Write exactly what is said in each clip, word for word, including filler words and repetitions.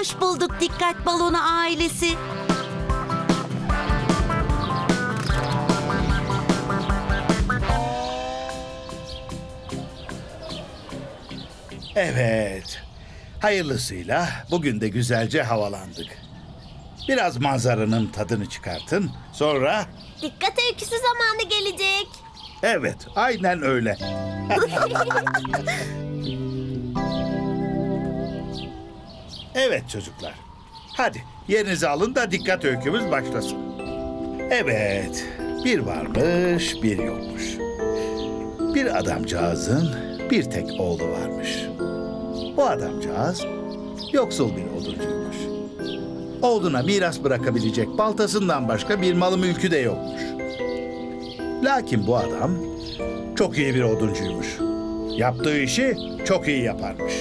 Hoş bulduk Dikkat Balonu ailesi. Evet. Hayırlısıyla bugün de güzelce havalandık. Biraz manzaranın tadını çıkartın. Sonra... Dikkat öyküsü zamanı gelecek. Evet, aynen öyle. Evet çocuklar. Hadi yerinizi alın da dikkat öykümüz başlasın. Evet, bir varmış, bir yokmuş. Bir adamcağızın bir tek oğlu varmış. Bu adamcağız yoksul bir oduncuymuş. Oğluna miras bırakabilecek baltasından başka bir malı mülkü de yokmuş. Lakin bu adam çok iyi bir oduncuymuş. Yaptığı işi çok iyi yaparmış.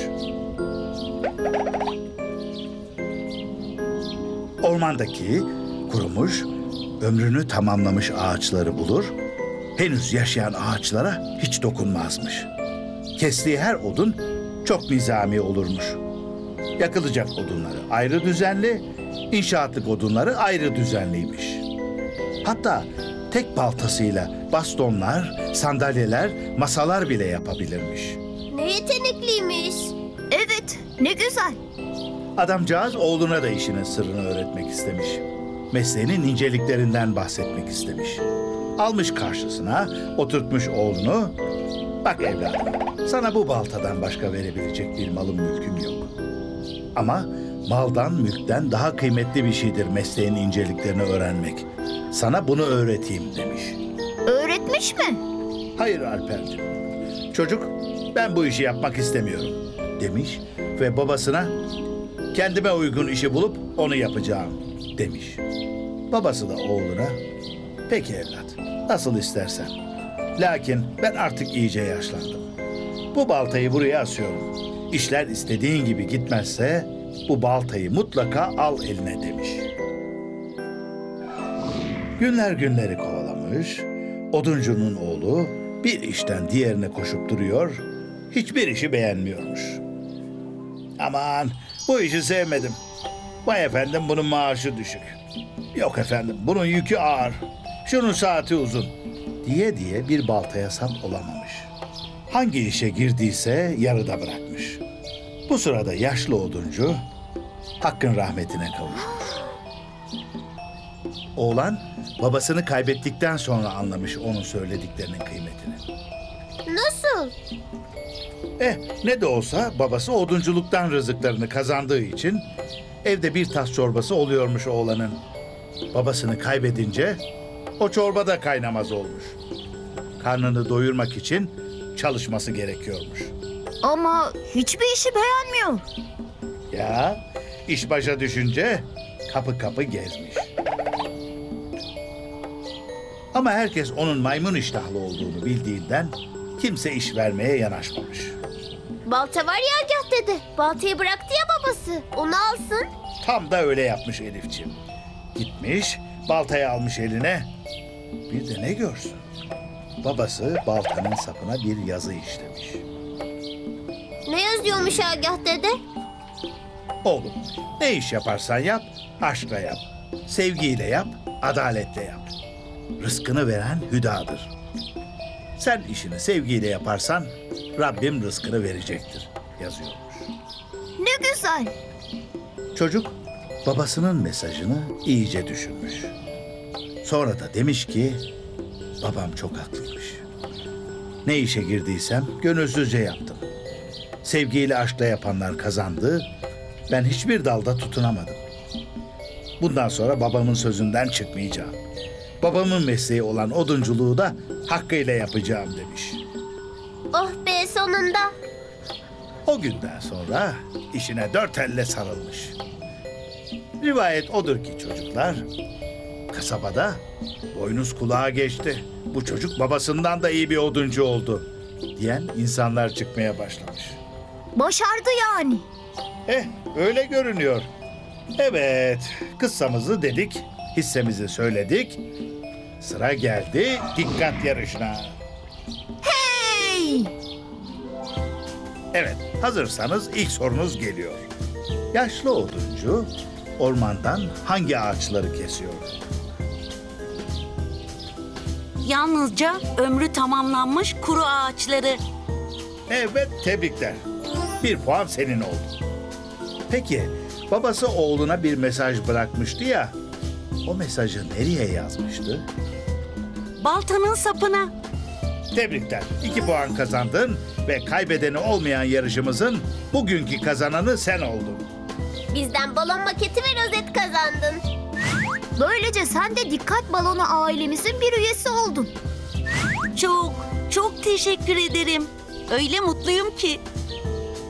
Ormandaki kurumuş, ömrünü tamamlamış ağaçları bulur, henüz yaşayan ağaçlara hiç dokunmazmış. Kestiği her odun çok nizami olurmuş. Yakılacak odunları ayrı düzenli, inşaatlık odunları ayrı düzenliymiş. Hatta tek baltasıyla bastonlar, sandalyeler, masalar bile yapabilirmiş. Ne yetenekliymiş. Evet, ne güzel. Adamcağız oğluna da işinin sırrını öğretmek istemiş. Mesleğinin inceliklerinden bahsetmek istemiş. Almış karşısına, oturtmuş oğlunu. Bak evladım, sana bu baltadan başka verebilecek bir malım mülküm yok. Ama maldan, mülkten daha kıymetli bir şeydir mesleğin inceliklerini öğrenmek. Sana bunu öğreteyim demiş. Öğretmiş mi? Hayır Alperciğim. Çocuk, ben bu işi yapmak istemiyorum demiş ve babasına kendime uygun işi bulup onu yapacağım demiş. Babası da oğluna, peki evlat, nasıl istersen. Lakin ben artık iyice yaşlandım. Bu baltayı buraya asıyorum. İşler istediğin gibi gitmezse bu baltayı mutlaka al eline demiş. Günler günleri kovalamış, oduncunun oğlu bir işten diğerine koşup duruyor, hiçbir işi beğenmiyormuş. Aman, bu işi sevmedim. Vay efendim, bunun maaşı düşük. Yok efendim, bunun yükü ağır. Şunun saati uzun. Diye diye bir baltaya sap olamamış. Hangi işe girdiyse yarıda bırakmış. Bu sırada yaşlı oduncu Hakk'ın rahmetine kavuşmuş. Oğlan babasını kaybettikten sonra anlamış onun söylediklerinin kıymetini. Nasıl? Eh, ne de olsa babası odunculuktan rızıklarını kazandığı için evde bir tas çorbası oluyormuş oğlanın. Babasını kaybedince o çorba da kaynamaz olmuş. Karnını doyurmak için çalışması gerekiyormuş. Ama hiçbir işi beğenmiyor. Ya, iş başa düşünce kapı kapı gezmiş. Ama herkes onun maymun iştahlı olduğunu bildiğinden kimse iş vermeye yanaşmamış. Balta var ya Agah dede. Baltayı bıraktı ya babası. Onu alsın. Tam da öyle yapmış Elifciğim. Gitmiş, baltayı almış eline. Bir de ne görsün? Babası baltanın sapına bir yazı işlemiş. Ne yazıyormuş Agah dede? Oğlum, ne iş yaparsan yap, aşkla yap. Sevgiyle yap, adaletle yap. Rızkını veren hüdadır. Sen işini sevgiyle yaparsan Rabbim rızkını verecektir yazıyormuş. Ne güzel. Çocuk babasının mesajını iyice düşünmüş. Sonra da demiş ki babam çok haklıymış. Ne işe girdiysem gönülsüzce yaptım. Sevgiyle aşkla yapanlar kazandı. Ben hiçbir dalda tutunamadım. Bundan sonra babamın sözünden çıkmayacağım. Babamın mesleği olan odunculuğu da hakkıyla yapacağım demiş. Oh be, sonunda. O günden sonra işine dört elle sarılmış. Rivayet odur ki çocuklar, kasabada boynuz kulağa geçti. Bu çocuk babasından da iyi bir oduncu oldu diyen insanlar çıkmaya başlamış. Başardı yani. Eh, öyle görünüyor. Evet, kıssamızı dedik, hissemizi söyledik. Sıra geldi dikkat yarışına. Hey! Evet, hazırsanız ilk sorunuz geliyor. Yaşlı oduncu ormandan hangi ağaçları kesiyordu? Yalnızca ömrü tamamlanmış kuru ağaçları. Evet, tebrikler. Bir puan senin oldu. Peki, babası oğluna bir mesaj bırakmıştı ya. O mesajı nereye yazmıştı? Baltanın sapına. Tebrikler. İki puan kazandın ve kaybedeni olmayan yarışımızın bugünkü kazananı sen oldun. Bizden balon maketi ve rozet kazandın. Böylece sen de Dikkat Balonu ailemizin bir üyesi oldun. Çok, çok teşekkür ederim. Öyle mutluyum ki.